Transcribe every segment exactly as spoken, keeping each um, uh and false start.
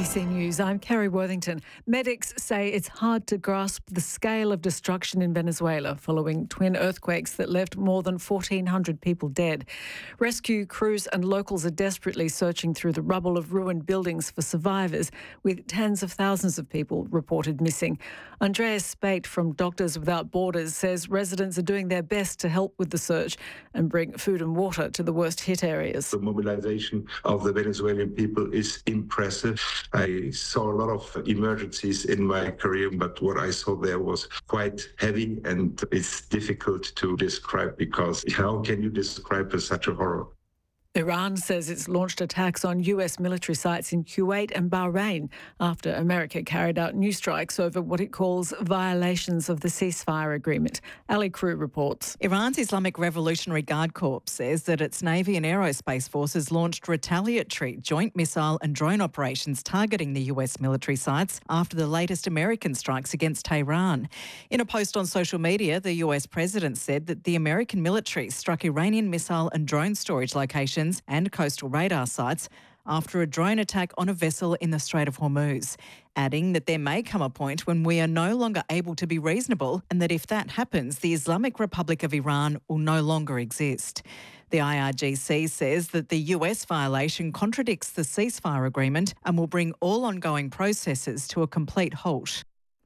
C News, I'm Kerry Worthington. Medics say it's hard to grasp the scale of destruction in Venezuela following twin earthquakes that left more than fourteen hundred people dead. Rescue crews and locals are desperately searching through the rubble of ruined buildings for survivors, with tens of thousands of people reported missing. Andreas Spate from Doctors Without Borders says residents are doing their best to help with the search and bring food and water to the worst hit areas. The mobilization of the Venezuelan people is impressive. I saw a lot of emergencies in my career, but what I saw there was quite heavy, and it's difficult to describe because how can you describe such a horror? Iran says it's launched attacks on U S military sites in Kuwait and Bahrain after America carried out new strikes over what it calls violations of the ceasefire agreement. Ali Crew reports. Iran's Islamic Revolutionary Guard Corps says that its Navy and Aerospace forces launched retaliatory joint missile and drone operations targeting the U S military sites after the latest American strikes against Tehran. In a post on social media, the U S president said that the American military struck Iranian missile and drone storage locations and coastal radar sites after a drone attack on a vessel in the Strait of Hormuz, adding that there may come a point when we are no longer able to be reasonable and that if that happens, the Islamic Republic of Iran will no longer exist. The I R G C says that the U S violation contradicts the ceasefire agreement and will bring all ongoing processes to a complete halt.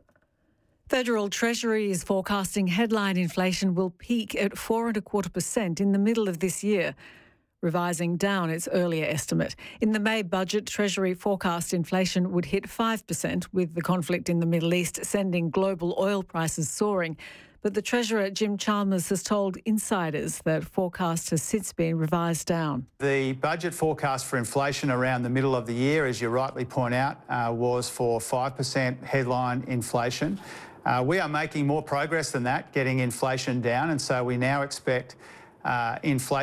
Federal Treasury is forecasting headline inflation will peak at four and a quarter percent in the middle of this year, revising down its earlier estimate. In the May budget, Treasury forecast inflation would hit five percent, with the conflict in the Middle East sending global oil prices soaring. But the Treasurer, Jim Chalmers, has told insiders that forecast has since been revised down. The budget forecast for inflation around the middle of the year, as you rightly point out, uh, was for five percent headline inflation. Uh, we are making more progress than that, getting inflation down, and so we now expect uh, inflation